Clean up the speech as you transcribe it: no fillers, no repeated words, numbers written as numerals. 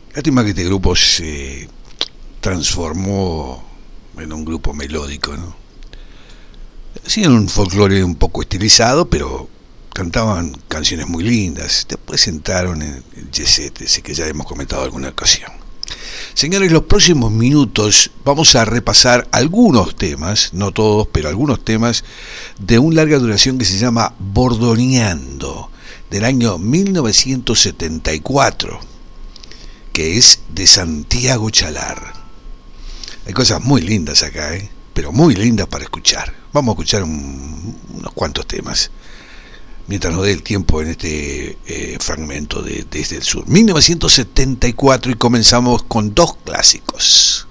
Lástima que este grupo se transformó en un grupo melódico, ¿no? Sí, en un folclore un poco estilizado, pero cantaban canciones muy lindas. Después entraron en el jet set, ese que ya hemos comentado alguna ocasión. Señores, los próximos minutos vamos a repasar algunos temas, no todos, pero algunos temas de una larga duración que se llama Bordoneando, del año 1974, que es de Santiago Chalar. Hay cosas muy lindas acá, pero muy lindas para escuchar. Vamos a escuchar unos cuantos temas mientras nos dé el tiempo en este fragmento de Desde el Sur. 1974, y comenzamos con dos clásicos.